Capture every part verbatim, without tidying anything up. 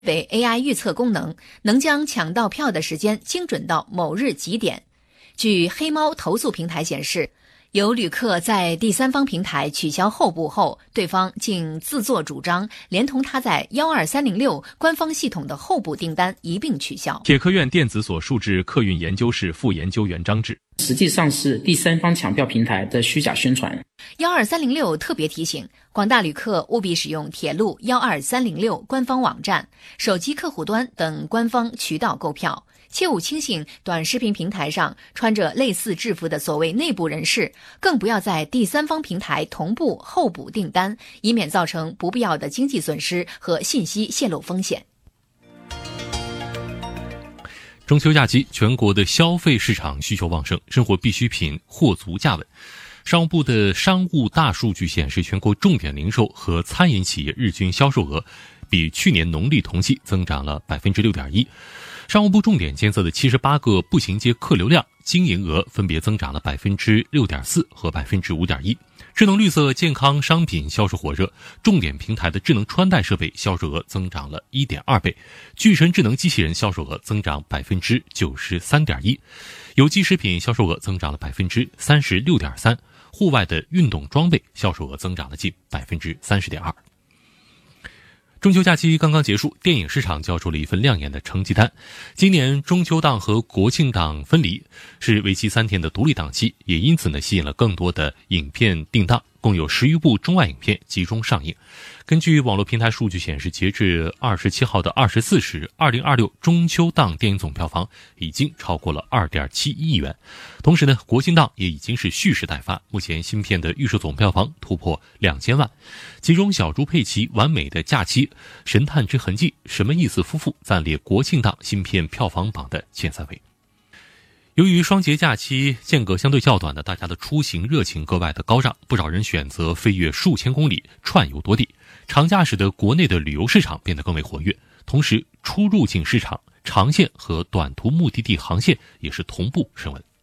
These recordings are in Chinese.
为 A I 预测功能，能将抢到票的时间精准到某日几点。据黑猫投诉平台显示，有旅客在第三方平台取消候补后，对方竟自作主张，连同他在一二三零六官方系统的候补订单一并取消。 铁科院电子所述职客运研究室副研究员张志， 实际上是第三方抢票平台的虚假宣传。 一二三零六特别提醒广大旅客务必使用铁路一二三零六官方网站、手机客户端等官方渠道购票，切勿轻信短视频平台上穿着类似制服的所谓内部人士，更不要在第三方平台同步候补订单，以免造成不必要的经济损失和信息泄露风险。 中秋假期，全国的消费市场需求旺盛，生活必需品货足价稳。商务部的商务大数据显示，全国重点零售和餐饮企业日均销售额比去年农历同期增长了 百分之六点一。商务部重点监测的七十八个步行街客流量经营额分别增长了 百分之六点四 和 百分之五点一。智能绿色健康商品销售火热，重点平台的智能穿戴设备销售额增长了 一点二倍，巨神智能机器人销售额增长 百分之九十三点一， 有机食品销售额增长了 百分之三十六点三， 户外的运动装备销售额增长了近 百分之三十点二。中秋假期刚刚结束，电影市场交出了一份亮眼的成绩单。今年中秋档和国庆档分离，是为期三天的独立档期，也因此呢吸引了更多的影片定档，共有十余部中外影片集中上映。根据网络平台数据显示，截至二十七号的二十四时，二零二六中秋档电影总票房已经超过了 二点七亿元。同时呢，国庆档也已经是蓄势待发，目前新片的预售总票房突破两千万，其中小猪佩奇完美的假期、神探之痕迹、什么意思夫妇暂列国庆档新片票房榜的前三位。由于双节假期间隔相对较短的，大家的出行热情格外的高涨，不少人选择飞越数千公里串游多地，长假使得国内的旅游市场变得更为活跃，同时出入境市场、长线和短途目的地航线也是同步升温。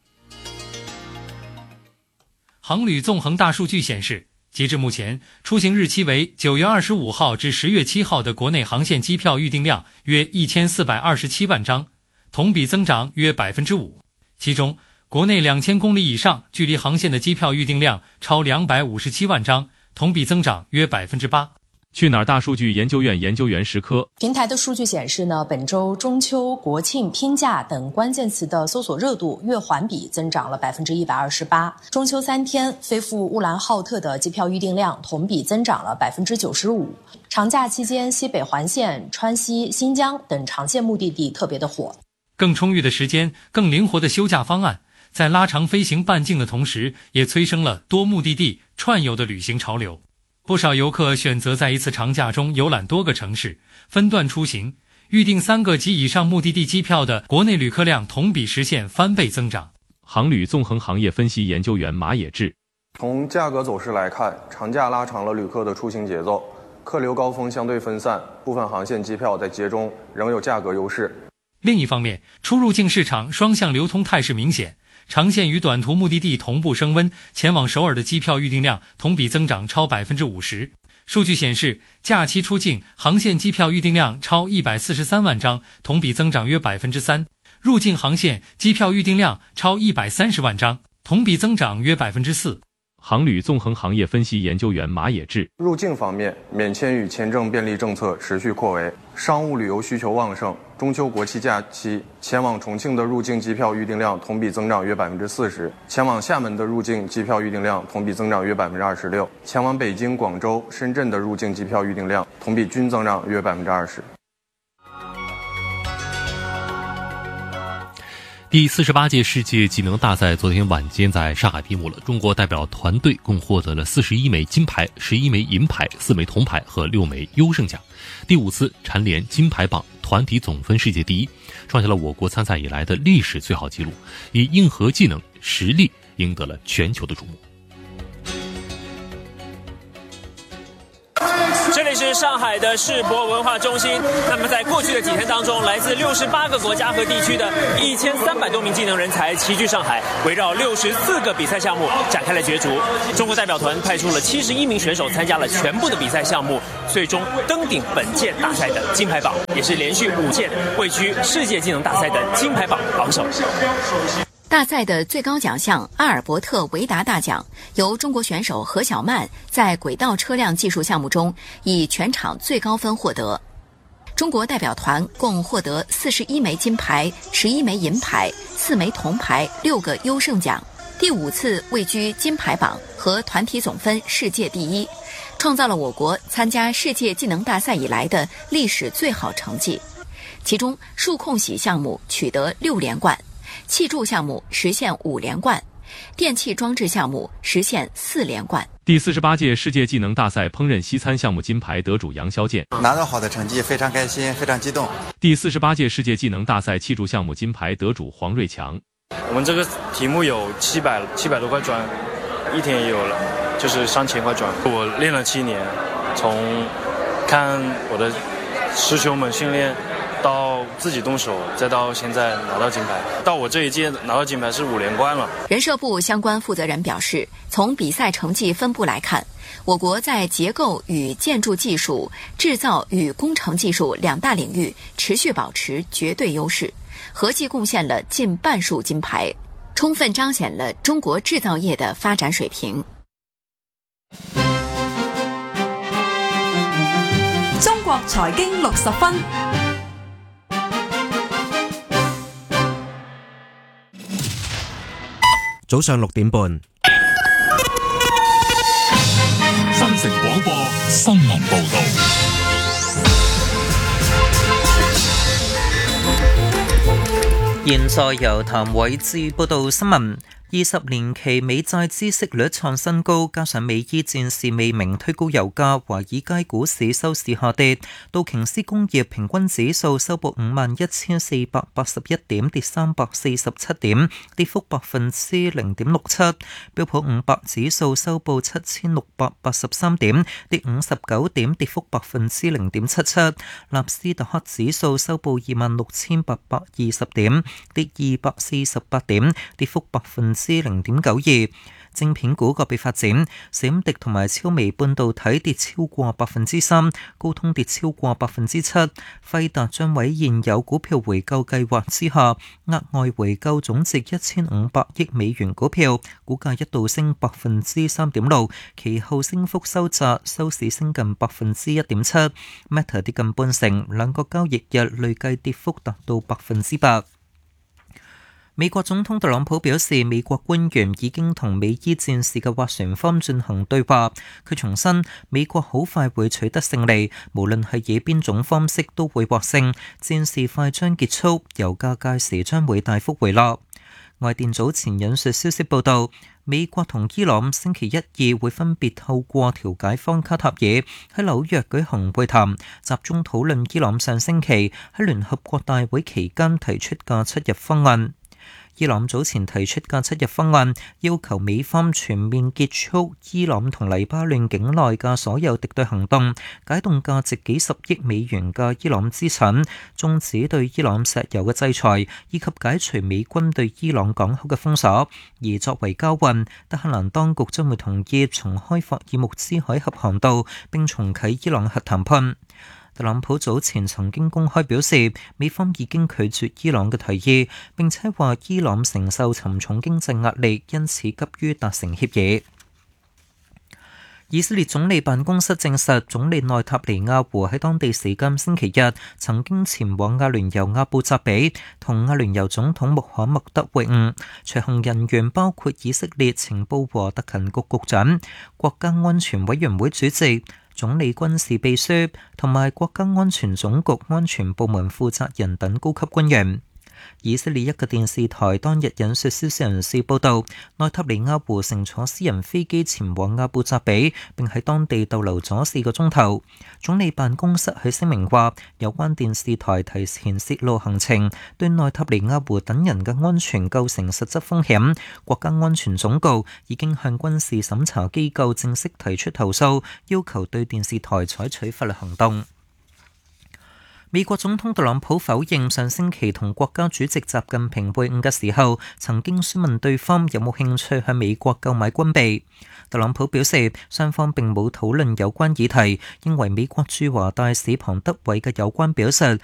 航旅纵横大数据显示，截至目前，出行日期为九月二十五号至十月七号的国内航线机票预订量约一千四百二十七万张，同比增长约 百分之五。 其中国内两千公里以上距离航线的机票预订量超两百五十七万张，同比增长约 百分之八。 去哪儿大数据研究院研究员石科， 平台的数据显示呢，本周中秋、国庆、拼假等关键词的搜索热度月环比增长了 百分之一百二十八。中秋三天飞赴乌兰浩特的机票预订量同比增长了 百分之九十五。长假期间，西北环线、川西、新疆等长线目的地特别的火。 更充裕的时间、更灵活的休假方案，在拉长飞行半径的同时，也催生了多目的地串游的旅行潮流。不少游客选择在一次长假中游览多个城市，分段出行，预订三个及以上目的地机票的国内旅客量同比实现翻倍增长。 航旅纵横行业分析研究员马野志， 从价格走势来看，长假拉长了旅客的出行节奏，客流高峰相对分散，部分航线机票在节中仍有价格优势。 另一方面，出入境市场双向流通态势明显，长线与短途目的地同步升温，前往首尔的机票预订量同比增长超 百分之五十。 数据显示，假期出境航线机票预订量超一百四十三万张，同比增长约 百分之三。 入境航线机票预订量超一百三十万张，同比增长约 百分之四。 航旅纵横行业分析研究员马野志， 入境方面，免签与签证便利政策持续扩围，商务旅游需求旺盛。中秋国庆假期前往重庆的入境机票预订量同比增长约 百分之四十， 前往厦门的入境机票预订量同比增长约 百分之二十六， 前往北京、广州、深圳的入境机票预订量同比均增长约 百分之二十。 第四十八届世界技能大赛昨天晚间在上海闭幕了，中国代表团队共获得了四十一枚金牌、十一枚银牌、四枚铜牌和六枚优胜奖，第五次蝉联金牌榜团体总分世界第一，创下了我国参赛以来的历史最好纪录，以硬核技能实力赢得了全球的瞩目。 这里是上海的世博文化中心。那么在过去的几天当中，来自六十八个国家和地区的一千三百多名技能人才齐聚上海，围绕六十四个比赛项目展开了角逐。中国代表团派出了七十一名选手参加了全部的比赛项目，最终登顶本届大赛的金牌榜，也是连续五届位居世界技能大赛的金牌榜榜首。 大赛的最高奖项阿尔伯特维达大奖由中国选手何小曼在轨道车辆技术项目中以全场最高分获得。中国代表团共获得四十一枚金牌、十一枚银牌、四枚铜牌、六个优胜奖，第五次位居金牌榜和团体总分世界第一，创造了我国参加世界技能大赛以来的历史最好成绩。其中数控洗项目取得六连冠，气柱项目实现五连冠，电气装置项目实现四连冠。 第四十八届世界技能大赛烹饪西餐项目金牌得主杨肖剑拿到好的成绩，非常开心，非常激动。 第四十八届世界技能大赛气柱项目金牌得主黄瑞强。 我们这个题目有七百七百多块砖，一天也有了，就是上千块砖。我练了七年，从看我的师兄们训练，到自己动手，再到现在拿到金牌，到我这一届拿到金牌是五连冠了。 人社部相关负责人表示，从比赛成绩分布来看，我国在结构与建筑技术、制造与工程技术两大领域持续保持绝对优势，合计贡献了近半数金牌，充分彰显了中国制造业的发展水平。 中國財經六十分。 早上六點半， 新城廣播新聞報道。 現在由譚偉志報道新聞。二十年期美債孳息率創新高，加上美伊戰事未明推高油價，華爾街股市收市下跌。道瓊斯工業平均指數收報五萬一千四百八十一點，跌三百四十七點，跌幅百分之零點六七。標普五百指數收報七千六百八十三點，跌五十九點，跌幅百分之零點七七。納斯達克指數收報二萬六千八百二十點，跌二百四十八點，跌幅百分之零點九二。晶片股個別發展，閃迪同埋超微半導體跌超過百分之三，高通跌超過百分之七。輝達將喺現有股票回購計劃之下，額外回購總值一千五百億美元股票，股價一度升百分之三點六，其後升幅收窄，收市升近百分之一點七。Meta 跌近半成，兩個交易日累計跌幅達到百分之八。美國總統特朗普表示，美國官員已經同美伊戰事嘅斡旋方進行對話。佢重申，美國好快會取得勝利，無論係以邊種方式都會獲勝。戰事快將結束，油價屆時將會大幅回落。外電早前引述消息報道，美國同伊朗星期一、二會分別透過調解方卡塔爾喺紐約舉行會談，集中討論伊朗上星期喺聯合國大會期間提出嘅七日方案。伊朗早前提出嘅七日方案，要求美方全面結束伊朗同黎巴嫩境內嘅所有敵對行動，解凍價值幾十億美元嘅伊朗資產，終止對伊朗石油嘅制裁，以及解除美軍對伊朗港口嘅封鎖。而作為交換，德黑蘭當局將會同意重開霍爾木茲海峽航道，並重啟伊朗核談判。特朗普早前曾經公開表示，美方已經拒絕伊朗嘅提議，並且話伊朗承受沉重經濟壓力，因此急於達成協議。以色列總理辦公室證實，總理內塔尼亞胡喺當地時間星期日曾經前往阿聯酋阿布扎比，同阿聯酋總統穆罕默德會晤。隨行人員包括以色列情報和特勤局局長、國家安全委員會主席、總理軍事秘書同埋國家安全總局安全部門負責人等高級官員。 以色列一個電視台當日引述消息人士報道，內塔尼亞胡乘坐私人飛機前往阿布扎比，並喺當地逗留咗四個鐘頭。總理辦公室喺聲明話，有關電視台提前泄露行程，對內塔尼亞胡等人嘅安全構成實質風險。國家安全總局已經向軍事審查機構正式提出投訴，要求對電視台採取法律行動。美國總統特朗普否認上星期同國家主席習近平會晤嘅時候，曾經詢問對方有冇興趣向美國購買軍備。特朗普表示，雙方並冇討論有關議題，認為美國駐華大使龐德偉嘅有關表述